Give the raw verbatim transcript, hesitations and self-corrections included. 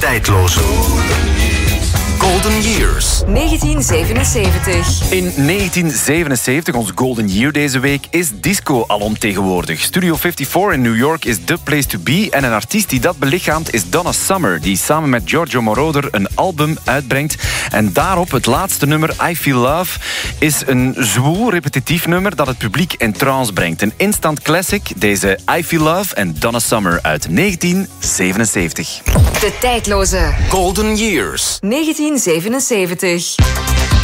tijdloze. Golden Years. negentien zevenenzeventig. In negentien zevenenzeventig, ons Golden Year deze week, is disco alomtegenwoordig. Studio vijfenvijftig in New York is the place to be. En een artiest die dat belichaamt is Donna Summer, die samen met Giorgio Moroder een album uitbrengt. En daarop het laatste nummer, I Feel Love, is een zwoel, repetitief nummer dat het publiek in trance brengt. Een instant classic, deze I Feel Love en Donna Summer uit negentien zevenenzeventig. De tijdloze. Golden Years. negentien zevenenzeventig.